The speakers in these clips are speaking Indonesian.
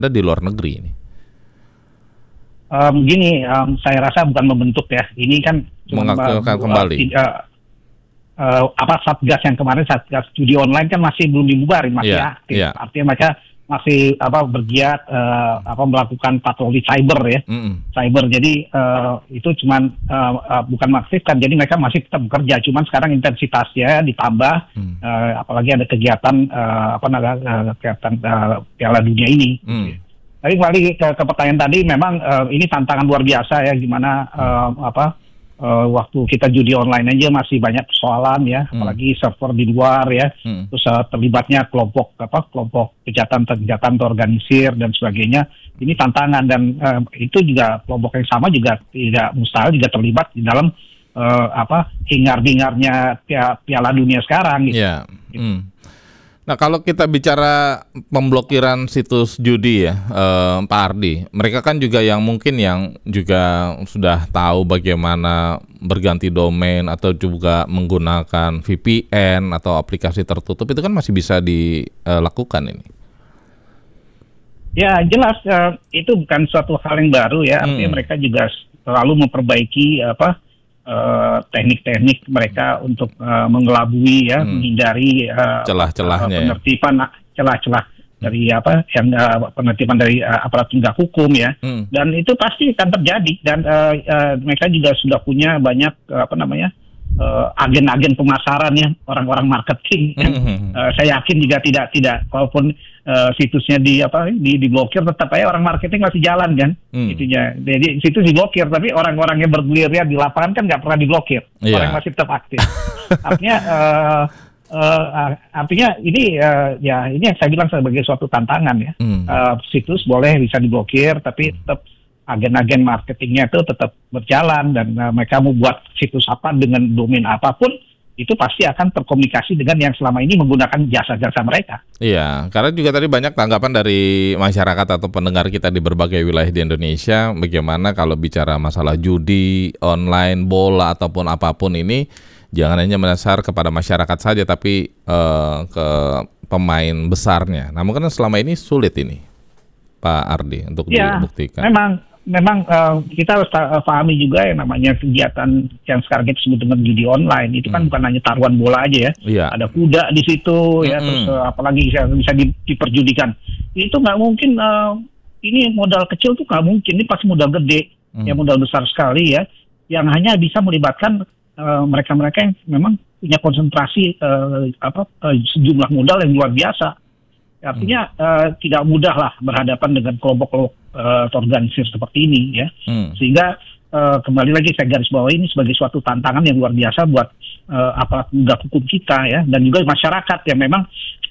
ada di luar negeri ini. Gini, saya rasa bukan membentuk ya. Ini kan Mengaktifkan kembali. Satgas yang kemarin, Satgas judi online kan masih belum dibubarin, masih aktif. Artinya mereka masih bergiat melakukan patroli cyber ya. Cyber. Jadi itu cuman bukan mengaktifkan. Jadi mereka masih tetap bekerja. Cuman sekarang intensitasnya ditambah. Apalagi ada kegiatan kegiatan Piala Dunia ini. Tapi kembali ke pertanyaan tadi, memang ini tantangan luar biasa ya, gimana waktu kita judi online aja masih banyak persoalan ya, apalagi server di luar ya, terus terlibatnya kelompok kejahatan terorganisir dan sebagainya. Ini tantangan, dan itu juga kelompok yang sama juga tidak mustahil juga terlibat di dalam hingar-bingarnya Piala Dunia sekarang gitu. Yeah. Nah, kalau kita bicara pemblokiran situs judi ya, Pak Ardi, mereka kan juga yang mungkin yang juga sudah tahu bagaimana berganti domain atau juga menggunakan VPN atau aplikasi tertutup, itu kan masih bisa dilakukan ini. Ya, jelas itu bukan suatu hal yang baru ya. Artinya mereka juga selalu memperbaiki teknik-teknik mereka untuk mengelabui ya, menghindari celah-celahnya, penertiban celah-celah dari penertiban dari aparat penegak hukum ya. Dan itu pasti akan terjadi, dan mereka juga sudah punya banyak agen-agen pemasaran ya, orang-orang marketing. Saya yakin juga tidak walaupun situsnya diblokir, tetap aja orang marketing masih jalan kan. Itunya. Jadi situs diblokir, tapi orang-orang yang bergulir di lapangan kan nggak pernah diblokir. Orang masih tetap aktif. Artinya ini ini yang saya bilang sebagai suatu tantangan ya. Situs boleh bisa diblokir, tapi tetap agen-agen marketingnya itu tetap berjalan, dan mereka mau buat situs apa dengan domain apapun, itu pasti akan terkomunikasi dengan yang selama ini menggunakan jasa-jasa mereka. Iya, karena juga tadi banyak tanggapan dari masyarakat atau pendengar kita di berbagai wilayah di Indonesia, bagaimana kalau bicara masalah judi, online, bola, ataupun apapun ini, jangan hanya menyasar kepada masyarakat saja, tapi ke pemain besarnya. Namun kan selama ini sulit ini, Pak Ardi, untuk dibuktikan. Memang kita harus pahami juga yang namanya kegiatan yang sekarang kita sebut dengan judi online itu kan bukan hanya taruhan bola aja ya. Ada kuda di situ ya, terus apalagi bisa diperjudikan. Itu nggak mungkin, ini modal kecil tuh nggak mungkin, ini pasti modal gede, ya modal besar sekali ya, yang hanya bisa melibatkan mereka-mereka yang memang punya konsentrasi sejumlah modal yang luar biasa. Artinya tidak mudah lah berhadapan dengan kelompok-kelompok terorganisir seperti ini ya. Sehingga kembali lagi saya garis bawahi, ini sebagai suatu tantangan yang luar biasa buat aparat penegak hukum kita ya, dan juga masyarakat yang memang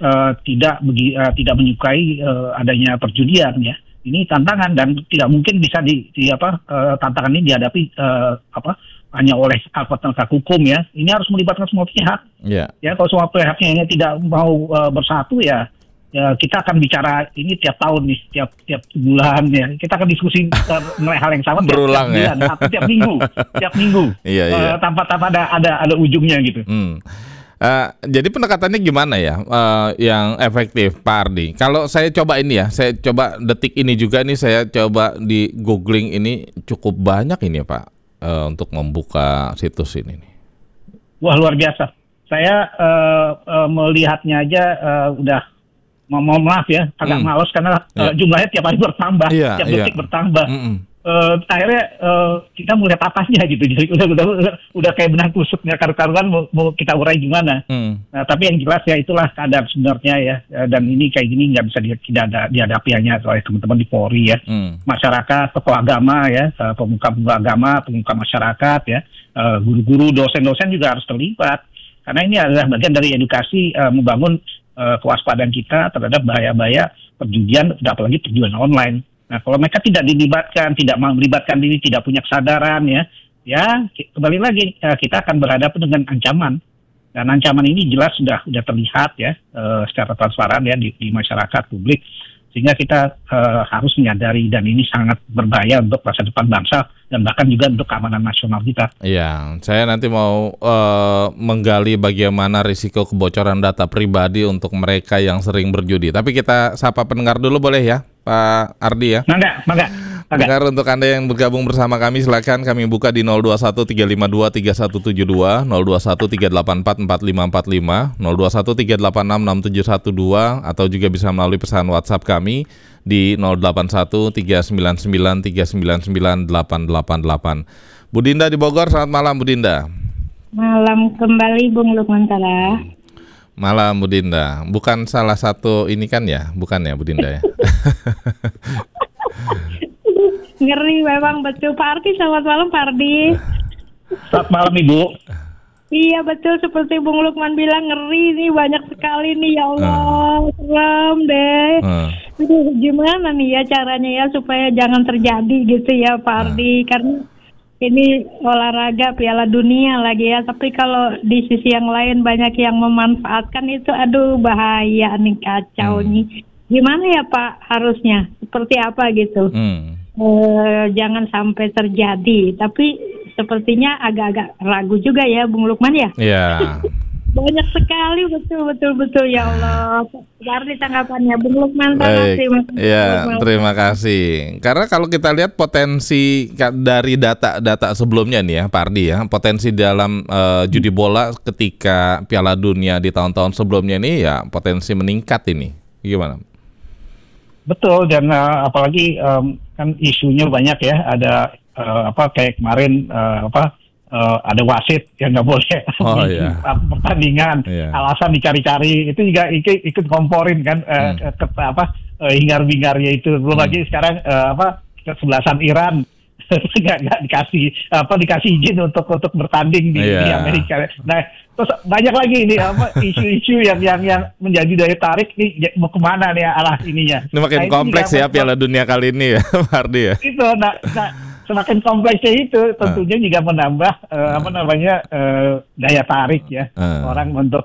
tidak menyukai adanya perjudian ya. Ini tantangan, dan tidak mungkin bisa tantangan ini dihadapi hanya oleh aparat penegak hukum ya. Ini harus melibatkan semua pihak. Ya, kalau semua pihaknya tidak mau bersatu ya kita akan bicara ini tiap tahun nih, tiap bulan ya. Kita akan diskusi mengenai hal yang sama tiap bulan atau tiap minggu. Tanpa ada ujungnya gitu. Jadi pendekatannya gimana ya yang efektif, Pak Ardi? Kalau saya coba ini ya, saya coba detik ini juga nih, saya coba di googling ini cukup banyak ini ya Pak, untuk membuka situs ini nih. Wah, luar biasa. Saya melihatnya aja udah mohon maaf ya, agak malas karena jumlahnya tiap hari bertambah, tiap detik bertambah. Akhirnya kita mau lihat apanya gitu, jadi udah kayak benang kusutnya, karu-karuan mau kita urai gimana. Nah, tapi yang jelas ya itulah keadaan sebenarnya ya, dan ini kayak gini nggak bisa dihadapi hanya oleh teman-teman di Polri ya, masyarakat, tokoh agama ya, pemuka-pemuka agama, pemuka masyarakat ya, guru-guru, dosen-dosen juga harus terlibat, karena ini adalah bagian dari edukasi membangun kewaspadaan kita terhadap bahaya-bahaya perjudian, apalagi perjudian online. Nah, kalau mereka tidak dilibatkan, tidak mau melibatkan diri, tidak punya kesadaran ya kembali lagi kita akan berhadapan dengan ancaman. Dan ancaman ini jelas sudah terlihat ya secara transparan ya di masyarakat publik, sehingga kita harus menyadari, dan ini sangat berbahaya untuk masa depan bangsa dan bahkan juga untuk keamanan nasional kita. Iya, saya nanti mau menggali bagaimana risiko kebocoran data pribadi untuk mereka yang sering berjudi. Tapi kita sapa pendengar dulu boleh ya, Pak Ardi ya. Mangga. Dengar untuk Anda yang bergabung bersama kami, silakan kami buka di 0213523172, 0213844545, 0213866712, atau juga bisa melalui pesan WhatsApp kami di 081399399888. Bu Dinda di Bogor, selamat malam Bu Dinda. Malam kembali Bung Lukman Tara. Malam Bu Dinda. Bukan salah satu ini kan ya? Bukan ya Bu Dinda ya? Ngeri memang betul Pak Ardi. Selamat malam Pak Ardi. Selamat malam Ibu. Iya betul seperti Bung Lukman bilang, ngeri nih, banyak sekali nih, ya Allah. Serem deh. Gimana nih ya caranya ya supaya jangan terjadi gitu ya Pak Ardi. Karena ini olahraga Piala Dunia lagi ya, tapi kalau di sisi yang lain banyak yang memanfaatkan itu, aduh bahaya nih, kacau nih. Gimana ya Pak harusnya? Seperti apa gitu? Jangan sampai terjadi, tapi sepertinya agak-agak ragu juga ya Bung Lukman ya? Iya. Banyak sekali, betul ya Allah. Dari tanggapannya Bung Lukman. Terima kasih. Karena kalau kita lihat potensi dari data sebelumnya nih ya Pak Ardi ya, potensi dalam judi bola ketika Piala Dunia di tahun-tahun sebelumnya ini ya potensi meningkat ini. Gimana? Betul, dan apalagi kan isunya banyak ya, ada kayak kemarin ada wasit yang nggak boleh pertandingan, alasan dicari-cari, itu juga ikut komporin kan, hingar-bingarnya itu. Belum lagi sekarang kesebelasan Iran nggak dikasih izin untuk bertanding di Amerika. Nah, terus banyak lagi ini isu-isu yang menjadi daya tarik nih, mau kemana nih arah ininya. Ini makin kompleks ya Piala Dunia kali ini ya Pak Ardi ya. Itu semakin kompleksnya itu tentunya juga menambah daya tarik ya orang untuk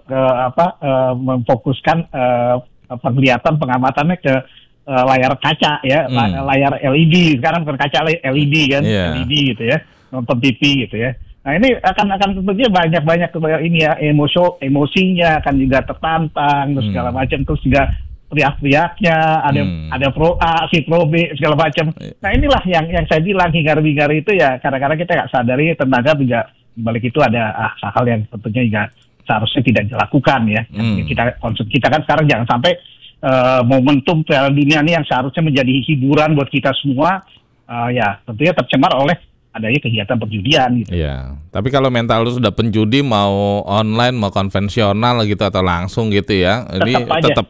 memfokuskan pengamatannya ke layar kaca ya, layar LED. Sekarang bukan kaca, LED kan, LED gitu ya, nonton TV gitu ya. Nah ini akan tentunya banyak ini ya, emosinya akan juga tertantang, terus segala macam, terus juga teriak-teriaknya, ada pro A, si pro B, segala macam. Nah inilah yang saya bilang, hingar-bingar itu ya, kadang-kadang kita nggak sadari tenaga juga balik itu ada hal yang tentunya juga seharusnya tidak dilakukan ya. Kita kan sekarang jangan sampai momentum Piala Dunia ini yang seharusnya menjadi hiburan buat kita semua, ya tentunya tercemar oleh adanya kegiatan perjudian gitu. Iya, tapi kalau mental lu sudah penjudi, mau online mau konvensional gitu atau langsung gitu ya, ini tetap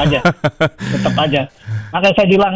aja. Maka saya bilang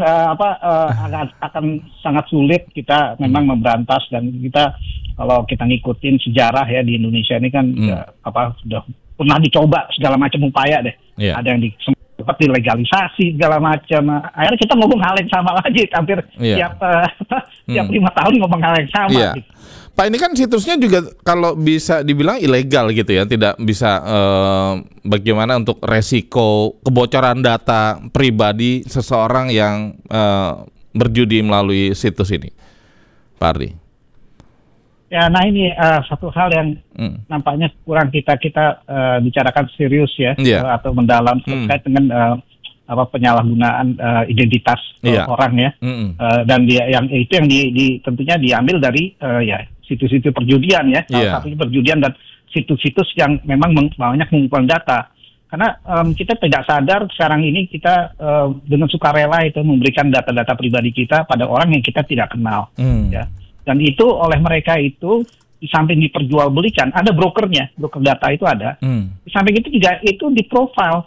akan sangat sulit kita memang memberantas, dan kita kalau kita ngikutin sejarah ya di Indonesia ini kan sudah pernah dicoba segala macam upaya deh. Ada yang sempat dilegalisasi segala macam. Akhirnya kita ngomong hal yang sama lagi, hampir tiap 5 tahun ngomong hal yang sama. Gitu. Pak, ini kan situsnya juga kalau bisa dibilang ilegal gitu ya, tidak bisa bagaimana untuk resiko kebocoran data pribadi seseorang yang berjudi melalui situs ini, Pak Ardi. Ya, nah ini satu hal yang nampaknya kurang kita bicarakan serius ya, atau mendalam terkait dengan penyalahgunaan identitas orang ya, dan yang tentunya diambil dari situs-situs perjudian ya, salah satunya perjudian dan situs-situs yang memang banyak mengumpulkan data. Karena kita tidak sadar sekarang ini kita dengan sukarela itu memberikan data-data pribadi kita pada orang yang kita tidak kenal, ya. Dan itu oleh mereka itu di samping diperjualbelikan, ada brokernya, broker data itu ada. Di samping itu juga itu di profile,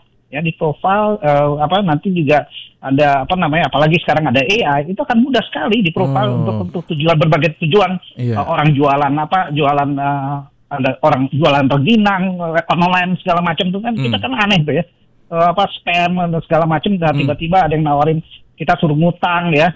nanti juga ada apalagi sekarang ada AI, itu akan mudah sekali di profile untuk tujuan, berbagai tujuan. Orang jualan ada orang jualan rengginang online segala macam itu kan, kita kan aneh tuh ya, spam dan segala macam, dan tiba-tiba ada yang nawarin kita suruh ngutang ya,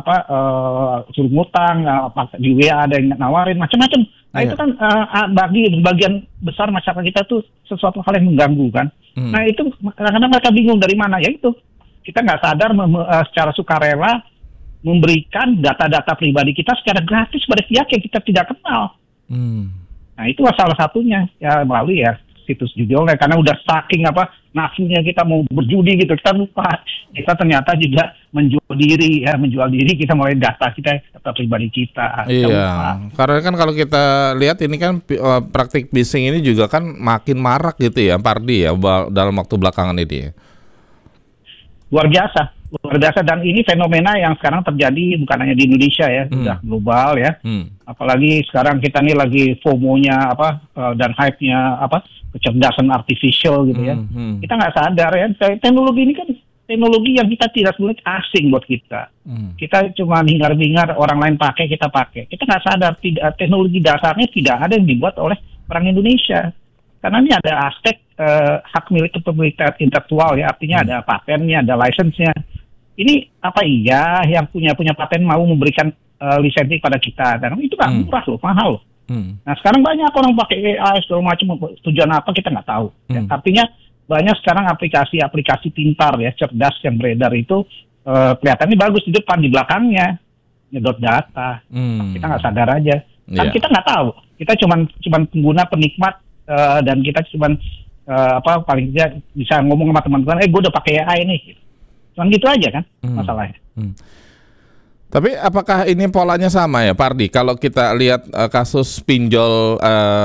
di WA ada yang nawarin macam-macam. Nah itu kan bagi bagian besar masyarakat kita tuh sesuatu hal yang mengganggu kan. Nah itu kadang-kadang mereka bingung dari mana, ya itu kita nggak sadar secara sukarela memberikan data-data pribadi kita secara gratis pada pihak yang kita tidak kenal. Nah itu salah satunya ya, melalui situs judi online karena udah saking nafsunya kita mau berjudi gitu, kita lupa kita ternyata juga menjual diri kita mulai data pribadi kita. Iya, karena kan kalau kita lihat ini kan praktik phishing ini juga kan makin marak gitu ya, Pardi ya, dalam waktu belakangan ini. Luar biasa, dan ini fenomena yang sekarang terjadi bukan hanya di Indonesia ya, sudah global ya. Apalagi sekarang kita nih lagi FOMO-nya dan hype-nya kecerdasan artificial gitu ya. Kita nggak sadar ya, teknologi ini kan teknologi yang kita tidak sebenarnya asing buat kita. Kita cuma hingar-bingar orang lain pakai, kita pakai. Kita nggak sadar teknologi dasarnya tidak ada yang dibuat oleh orang Indonesia. Karena ini ada aspek hak milik kepemilikan intelektual ya, artinya ada patennya, ada lisensinya. Ini yang punya paten mau memberikan lisensi pada kita? Dan itu nggak murah loh, mahal loh. Nah sekarang banyak orang pakai AI segala macam, tujuan apa kita nggak tahu. Ya. Artinya banyak sekarang aplikasi pintar ya, cerdas yang beredar itu kelihatannya bagus di depan, di belakangnya nyedot data. Kita nggak sadar aja. Kan kita nggak tahu. Kita cuman pengguna, penikmat, dan kita cuman paling tidak bisa ngomong sama teman-teman, gue udah pakai AI nih. Cuman gitu aja kan masalahnya. Tapi apakah ini polanya sama ya, Pardi? Kalau kita lihat kasus pinjol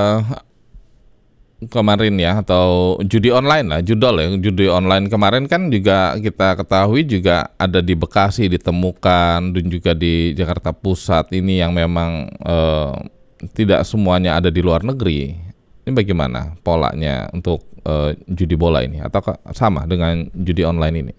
kemarin ya, atau judi online lah, judi online kemarin kan juga kita ketahui juga ada di Bekasi ditemukan, dan juga di Jakarta Pusat ini yang memang tidak semuanya ada di luar negeri. Ini bagaimana polanya untuk judi bola ini, atau sama dengan judi online ini?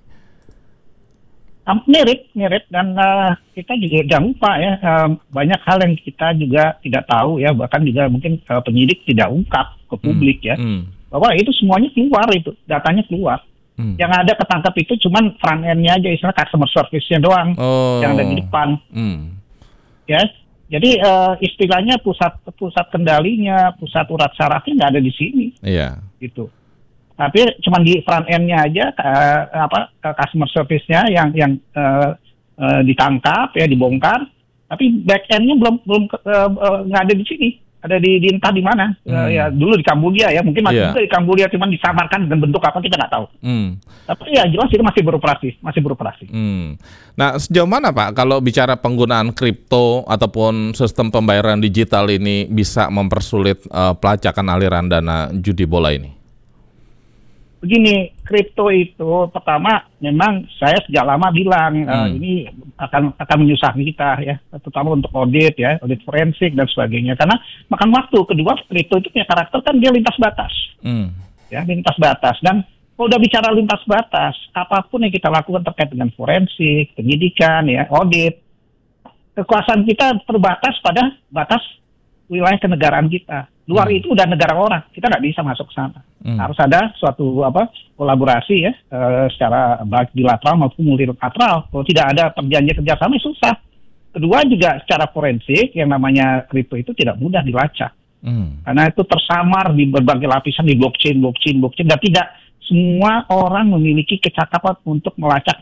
Mirip, dan kita juga jangan lupa ya, banyak hal yang kita juga tidak tahu ya, bahkan juga mungkin penyidik tidak ungkap ke publik ya, bahwa itu semuanya keluar, itu datanya keluar. Yang ada ketangkap itu cuman front end-nya aja, istilah customer service-nya doang yang ada di depan. Ya, jadi istilahnya pusat kendalinya, pusat urat sarafnya nggak ada di sini. Iya. Gitu. Tapi cuma di front end-nya aja customer service-nya yang ditangkap ya, dibongkar, tapi back end-nya belum nggak ada di sini, ada di entah di mana. Ya dulu di Kamboja ya, mungkin masih juga di Kamboja, cuman disamarkan dengan bentuk apa kita nggak tahu. Tapi ya jelas itu masih beroperasi. Nah, sejauh mana Pak kalau bicara penggunaan kripto ataupun sistem pembayaran digital ini bisa mempersulit pelacakan aliran dana judi bola ini? Begini, kripto itu pertama memang saya sejak lama bilang ini akan menyusahkan kita ya, terutama untuk audit forensik dan sebagainya, karena makan waktu. Kedua, kripto itu punya karakter kan dia lintas batas, ya lintas batas. Dan kalau udah bicara lintas batas, apapun yang kita lakukan terkait dengan forensik, penyidikan, ya audit, kekuasaan kita terbatas pada batas wilayah kenegaraan kita. Luar itu udah negara orang, kita nggak bisa masuk ke sana. Harus ada suatu kolaborasi ya, secara baik bilateral maupun multilateral. Kalau tidak ada perjanjian kerjasama susah. Kedua juga secara forensik yang namanya kripto itu tidak mudah dilacak, karena itu tersamar di berbagai lapisan di blockchain, dan tidak semua orang memiliki kecakapan untuk melacak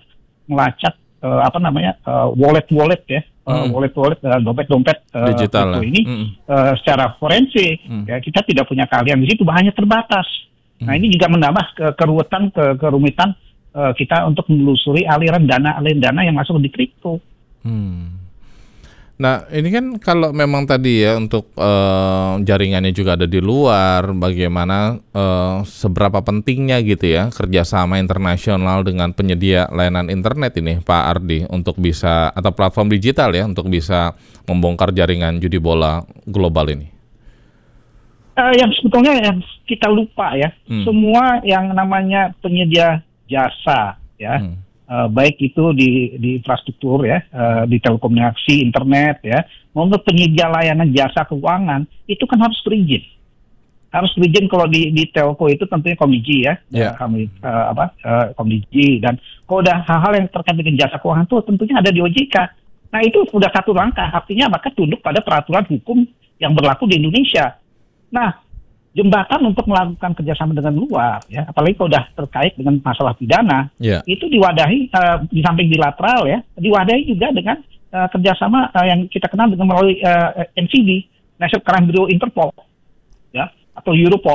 wallet ya. Wallet dompet digital ini secara forensik ya, kita tidak punya keahlian di situ, bahannya terbatas. Nah ini juga menambah kerumitan kita untuk menelusuri aliran dana yang masuk di kripto. Nah ini kan kalau memang tadi ya untuk jaringannya juga ada di luar, bagaimana seberapa pentingnya gitu ya kerjasama internasional dengan penyedia layanan internet ini Pak Ardi untuk bisa, atau platform digital ya, untuk bisa membongkar jaringan judi bola global ini? Yang sebetulnya yang kita lupa ya, semua yang namanya penyedia jasa ya, baik itu di infrastruktur ya, di telekomunikasi, internet ya, maupun penyedia layanan jasa keuangan, itu kan harus berizin. Harus berizin. Kalau di telco itu tentunya Komdigi ya, Komdigi. Dan kalau ada hal-hal yang terkait dengan jasa keuangan itu tentunya ada di OJK. Nah itu sudah satu langkah, artinya maka tunduk pada peraturan hukum yang berlaku di Indonesia. Nah, jembatan untuk melakukan kerjasama dengan luar, ya, apalagi kalau sudah terkait dengan masalah pidana, itu diwadahi di samping bilateral ya, diwadahi juga dengan kerjasama yang kita kenal dengan melalui NCB, National Crime Bureau Interpol, ya, atau Europol.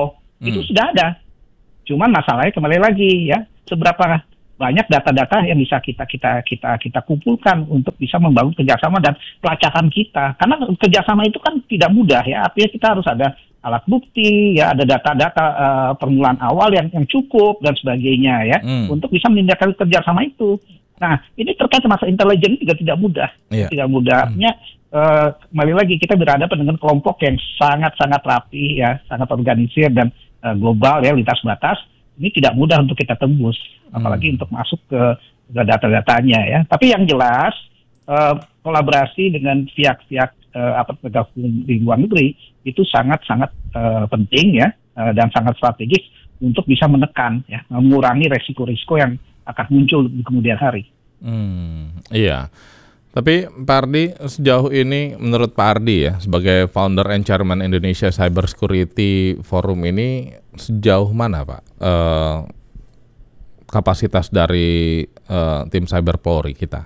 Itu sudah ada. Cuman masalahnya kembali lagi ya, seberapa banyak data-data yang bisa kita kumpulkan untuk bisa membangun kerjasama dan pelacakan kita. Karena kerjasama itu kan tidak mudah ya. Artinya kita harus ada alat bukti, ya ada data-data permulaan awal yang cukup dan sebagainya ya, untuk bisa menindaklanjuti kerjasama itu. Nah, ini terkait masalah intelijen juga tidak mudah. Tidak mudah. Artinya kembali lagi kita berhadapan dengan kelompok yang sangat-sangat rapi ya, sangat organisir dan global ya, lintas batas. Ini tidak mudah untuk kita tembus, apalagi untuk masuk ke data-datanya ya. Tapi yang jelas kolaborasi dengan pihak-pihak penegak hukum di luar negeri itu sangat-sangat penting ya, dan sangat strategis untuk bisa menekan ya, mengurangi resiko-risiko yang akan muncul di kemudian hari. Iya. Tapi Pak Ardi, sejauh ini menurut Pak Ardi ya, sebagai founder and chairman Indonesia Cyber Security Forum ini, sejauh mana Pak kapasitas dari tim Cyber Polri kita?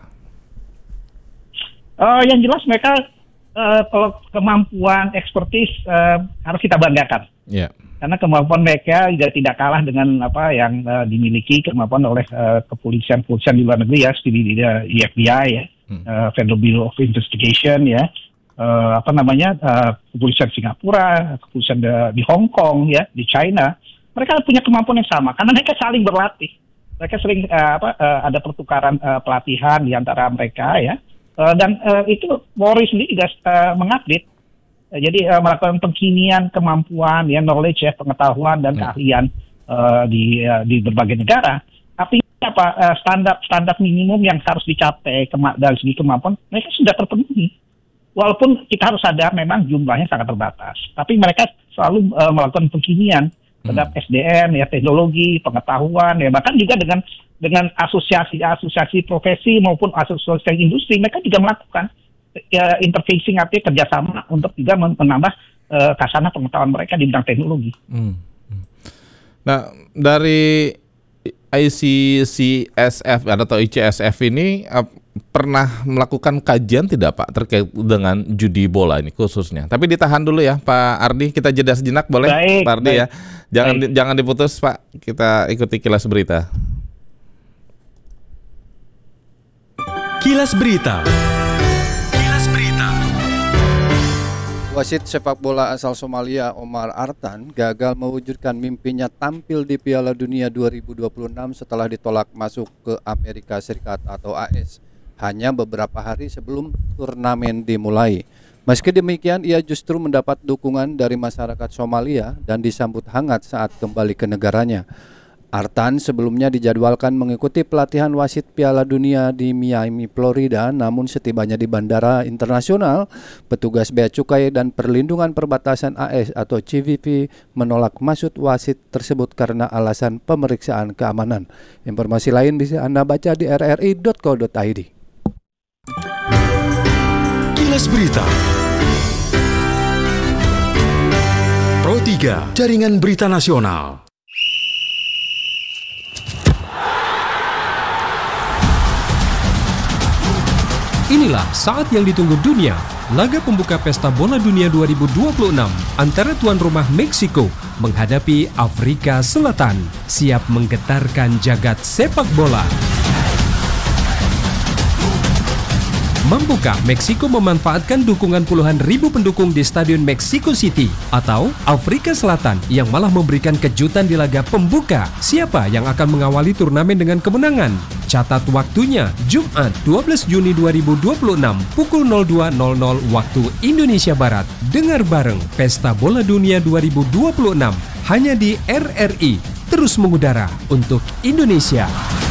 Yang jelas mereka kalau kemampuan ekspertis harus kita banggakan. Yeah. Karena kemampuan mereka juga tidak kalah dengan apa yang dimiliki kemampuan oleh kepolisian di luar negeri ya, seperti di FBI ya. Federal Bureau of Investigation ya, kepolisian Singapura, kepolisian di Hong Kong ya, di China, mereka punya kemampuan yang sama karena mereka saling berlatih, mereka sering ada pertukaran pelatihan di antara mereka ya, dan itu Polri sendiri juga mengupdate, jadi melakukan pengkinian kemampuan ya, knowledge ya, pengetahuan dan keahlian di berbagai negara. Artinya apa, standar minimum yang harus dicapai dari segi kemampuan mereka sudah terpenuhi. Walaupun kita harus sadar memang jumlahnya sangat terbatas, tapi mereka selalu melakukan pengkinian terhadap SDM ya, teknologi, pengetahuan ya, bahkan juga dengan asosiasi profesi maupun asosiasi industri mereka juga melakukan interfacing, artinya kerjasama untuk juga menambah khazanah pengetahuan mereka di bidang teknologi. Nah, dari ICCSF atau ICSF ini pernah melakukan kajian tidak Pak terkait dengan judi bola ini khususnya? Tapi ditahan dulu ya Pak Ardi, kita jeda sejenak boleh? Baik, Pak Ardi ya. Jangan diputus Pak, kita ikuti kilas berita. Kilas Berita. Wasit sepak bola asal Somalia Omar Artan gagal mewujudkan mimpinya tampil di Piala Dunia 2026 setelah ditolak masuk ke Amerika Serikat atau AS hanya beberapa hari sebelum turnamen dimulai. Meski demikian, ia justru mendapat dukungan dari masyarakat Somalia dan disambut hangat saat kembali ke negaranya. Artan sebelumnya dijadwalkan mengikuti pelatihan wasit Piala Dunia di Miami, Florida, namun setibanya di Bandara Internasional, petugas Bea Cukai dan Perlindungan Perbatasan AS atau CBP menolak masuk wasit tersebut karena alasan pemeriksaan keamanan. Informasi lain bisa Anda baca di rri.co.id. Kilas Berita. Pro 3, Jaringan Berita Nasional. Inilah saat yang ditunggu dunia, laga pembuka Pesta Bola Dunia 2026 antara tuan rumah Meksiko menghadapi Afrika Selatan, siap menggetarkan jagat sepak bola. Mampukah Meksiko memanfaatkan dukungan puluhan ribu pendukung di Stadion Mexico City? Atau Afrika Selatan yang malah memberikan kejutan di laga pembuka? Siapa yang akan mengawali turnamen dengan kemenangan? Catat waktunya, Jumat 12 Juni 2026 pukul 02.00 waktu Indonesia Barat. Dengar bareng Pesta Bola Dunia 2026 hanya di RRI. Terus mengudara untuk Indonesia.